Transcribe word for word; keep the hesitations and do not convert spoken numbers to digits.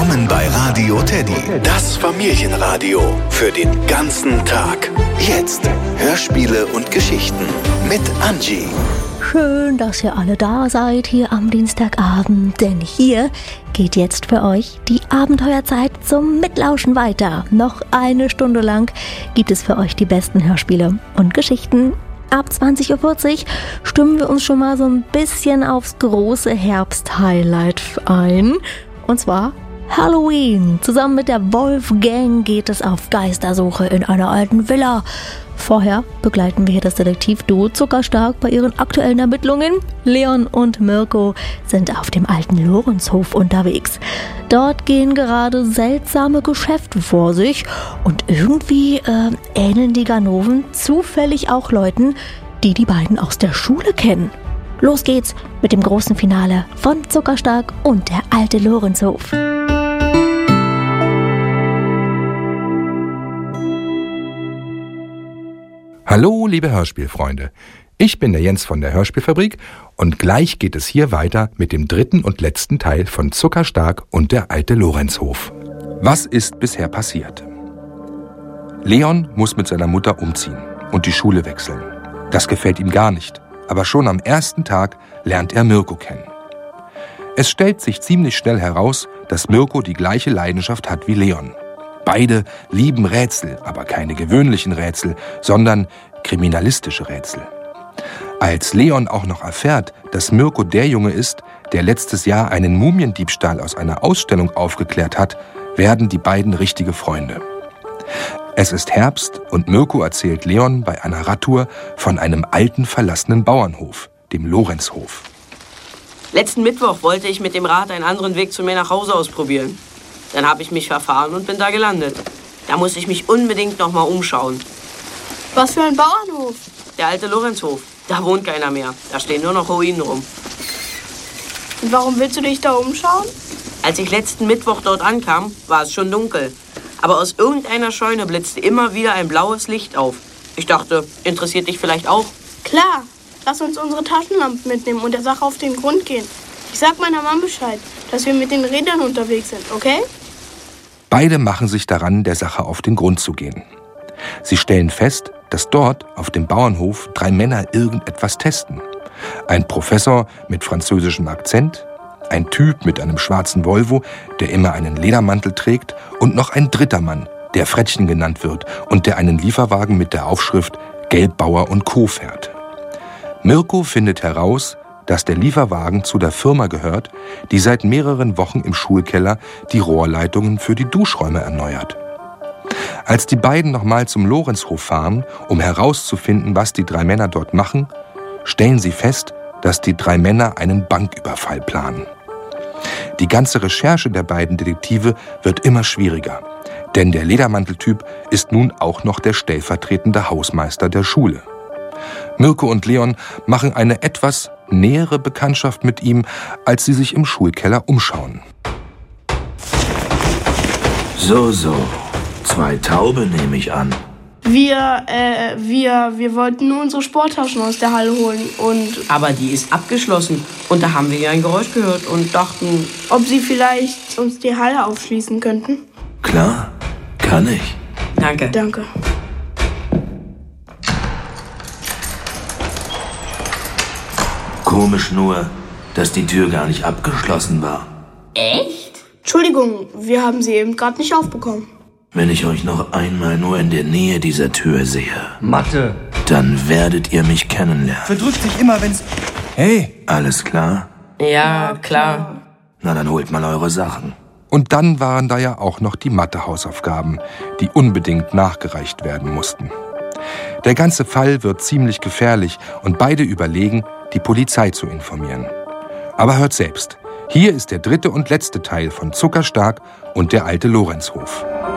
Willkommen bei Radio Teddy, das Familienradio für den ganzen Tag. Jetzt Hörspiele und Geschichten mit Angie. Schön, dass ihr alle da seid hier am Dienstagabend, denn hier geht jetzt für euch die Abenteuerzeit zum Mitlauschen weiter. Noch eine Stunde lang gibt es für euch die besten Hörspiele und Geschichten. Ab zwanzig Uhr vierzig stimmen wir uns schon mal so ein bisschen aufs große Herbst-Highlight ein. Und zwar Halloween. Zusammen mit der Wolf-Gang geht es auf Geistersuche in einer alten Villa. Vorher begleiten wir hier das Detektivduo Zuckerstark bei ihren aktuellen Ermittlungen. Leon und Mirko sind auf dem alten Lorenzhof unterwegs. Dort gehen gerade seltsame Geschäfte vor sich und irgendwie äh, ähneln die Ganoven zufällig auch Leuten, die die beiden aus der Schule kennen. Los geht's mit dem großen Finale von Zuckerstark und der alte Lorenzhof. Hallo, liebe Hörspielfreunde. Ich bin der Jens von der Hörspielfabrik und gleich geht es hier weiter mit dem dritten und letzten Teil von Zuckerstark und der alte Lorenzhof. Was ist bisher passiert? Leon muss mit seiner Mutter umziehen und die Schule wechseln. Das gefällt ihm gar nicht, aber schon am ersten Tag lernt er Mirko kennen. Es stellt sich ziemlich schnell heraus, dass Mirko die gleiche Leidenschaft hat wie Leon. Beide lieben Rätsel, aber keine gewöhnlichen Rätsel, sondern kriminalistische Rätsel. Als Leon auch noch erfährt, dass Mirko der Junge ist, der letztes Jahr einen Mumiendiebstahl aus einer Ausstellung aufgeklärt hat, werden die beiden richtige Freunde. Es ist Herbst und Mirko erzählt Leon bei einer Radtour von einem alten verlassenen Bauernhof, dem Lorenzhof. Letzten Mittwoch wollte ich mit dem Rad einen anderen Weg zu mir nach Hause ausprobieren. Dann habe ich mich verfahren und bin da gelandet. Da musste ich mich unbedingt noch mal umschauen. Was für ein Bauernhof? Der alte Lorenzhof. Da wohnt keiner mehr. Da stehen nur noch Ruinen rum. Und warum willst du dich da umschauen? Als ich letzten Mittwoch dort ankam, war es schon dunkel. Aber aus irgendeiner Scheune blitzte immer wieder ein blaues Licht auf. Ich dachte, interessiert dich vielleicht auch? Klar. Lass uns unsere Taschenlampen mitnehmen und der Sache auf den Grund gehen. Ich sag meiner Mama Bescheid, dass wir mit den Rädern unterwegs sind, okay? Beide machen sich daran, der Sache auf den Grund zu gehen. Sie stellen fest, dass dort auf dem Bauernhof drei Männer irgendetwas testen. Ein Professor mit französischem Akzent, ein Typ mit einem schwarzen Volvo, der immer einen Ledermantel trägt, und noch ein dritter Mann, der Frettchen genannt wird und der einen Lieferwagen mit der Aufschrift Gelbbauer und Co. fährt. Mirko findet heraus, dass der Lieferwagen zu der Firma gehört, die seit mehreren Wochen im Schulkeller die Rohrleitungen für die Duschräume erneuert. Als die beiden nochmal zum Lorenzhof fahren, um herauszufinden, was die drei Männer dort machen, stellen sie fest, dass die drei Männer einen Banküberfall planen. Die ganze Recherche der beiden Detektive wird immer schwieriger, denn der Ledermanteltyp ist nun auch noch der stellvertretende Hausmeister der Schule. Mirko und Leon machen eine etwas nähere Bekanntschaft mit ihm, als sie sich im Schulkeller umschauen. So, so. Zwei Taube nehme ich an. Wir, äh, wir, wir wollten nur unsere Sporttaschen aus der Halle holen und... Aber die ist abgeschlossen und da haben wir ja ein Geräusch gehört und dachten... Ob Sie vielleicht uns die Halle aufschließen könnten? Klar, kann ich. Danke. Danke. Komisch nur, dass die Tür gar nicht abgeschlossen war. Echt? Entschuldigung, wir haben sie eben gerade nicht aufbekommen. Wenn ich euch noch einmal nur in der Nähe dieser Tür sehe, Mathe, dann werdet ihr mich kennenlernen. verdrückt sich immer, wenn's... Hey! Alles klar? Ja, klar. Na, dann holt mal eure Sachen. Und dann waren da ja auch noch die Mathe-Hausaufgaben, die unbedingt nachgereicht werden mussten. Der ganze Fall wird ziemlich gefährlich und beide überlegen, die Polizei zu informieren. Aber hört selbst, hier ist der dritte und letzte Teil von Zuckerstark und der alte Lorenzhof.